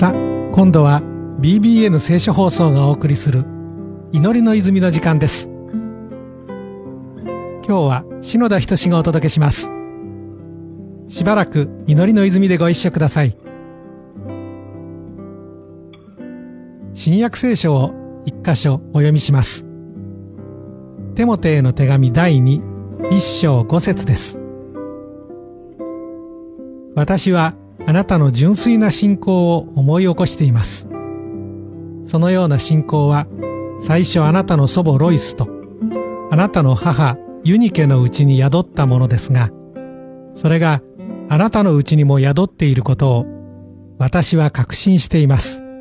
さあ、今度は BBN 聖書放送がお送りする祈りの泉の時間です。今日は篠田仁がお届けします。しばらく祈りの泉でご一緒ください。新約聖書を一箇所お読みします。テモテへの手紙第2、1章5節です。私はあなたの純粋な信仰を思い起こしています。そのような信仰は、最初あなたの祖母ロイスと、あなたの母ユニケのうちに宿ったものですが、それがあなたのうちにも宿っていることを、私は確信しています。